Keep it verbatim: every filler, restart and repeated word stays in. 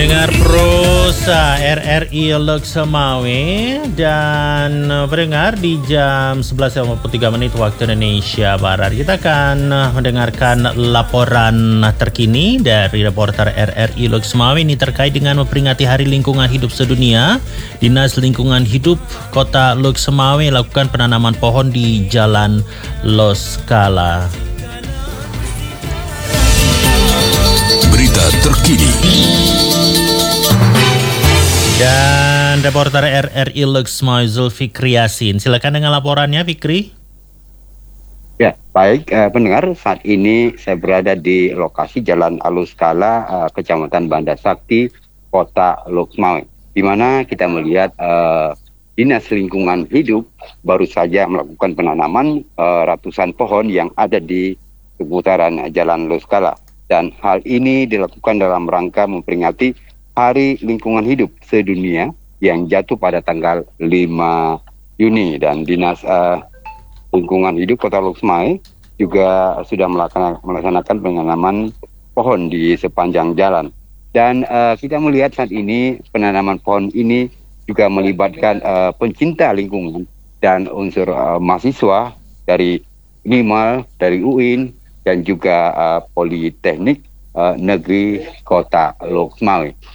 Pendengar Prosa R R I Loksemawe dan pendengar di jam sebelas lewat lima puluh tiga menit waktu Indonesia Barat. Kita akan mendengarkan laporan terkini dari reporter R R I Loksemawe ini terkait dengan memperingati Hari Lingkungan Hidup Sedunia. Dinas Lingkungan Hidup Kota Loksemawe lakukan penanaman pohon di Jalan Loskala. Berita terkini. Dan reporter R R I Loksemawe Zulfikri Yasin. Silakan dengan laporannya, Fikri. Ya, baik eh, pendengar, saat ini saya berada di lokasi Jalan Aluskala, eh, Kecamatan Banda Sakti, Kota Loksemawe, di mana kita melihat eh, Dinas Lingkungan Hidup baru saja melakukan penanaman eh, ratusan pohon yang ada di seputaran Jalan Aluskala. Dan hal ini dilakukan dalam rangka memperingati Hari Lingkungan Hidup Sedunia yang jatuh pada tanggal lima Juni. Dan Dinas uh, Lingkungan Hidup Kota Loksemawe juga sudah melaksanakan penanaman pohon di sepanjang jalan. Dan uh, kita melihat saat ini penanaman pohon ini juga melibatkan uh, pencinta lingkungan dan unsur uh, mahasiswa dari U N I M A L, dari U I N, dan juga uh, Politeknik uh, Negeri Kota Loksemawe.